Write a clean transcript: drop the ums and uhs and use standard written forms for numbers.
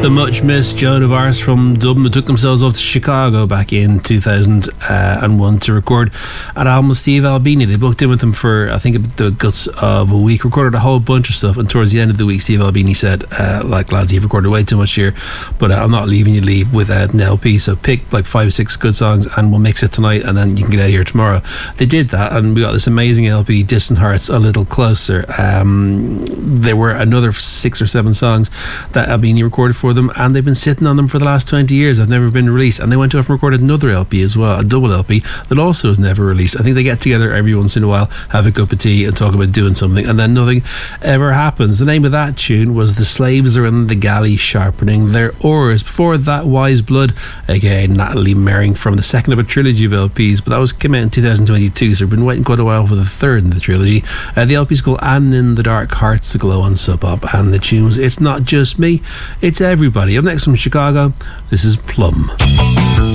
The much missed Joan of Arc from Dublin, who took themselves off to Chicago back in 2001 to record an album with Steve Albini. They booked in with him for, I think, the guts of a week, recorded a whole bunch of stuff, and towards the end of the week, Steve Albini said, like, lads, you've recorded way too much here, but I'm not leaving you leave without an LP, so pick like 5 or 6 good songs and we'll mix it tonight and then you can get out of here tomorrow. They did that and we got this amazing LP, Distant Hearts, A Little Closer. There were another 6 or 7 songs that Albini recorded for them, and they've been sitting on them for the last 20 years. They've never been released, and they went off and recorded another LP as well, a double LP that also is never released. I think they get together every once in a while, have a cup of tea and talk about doing something, and then nothing ever happens. The name of that tune was The Slaves Are in the Galley Sharpening Their Oars. Before that, Wise Blood, again Natalie Merring, from the second of a trilogy of LPs, but that came out in 2022, so we've been waiting quite a while for the third in the trilogy. The LP is called And in the Dark, Hearts Aglow on Sub Pop, and the tunes, it's not just me, it's everybody. Up next from Chicago, this is Plum.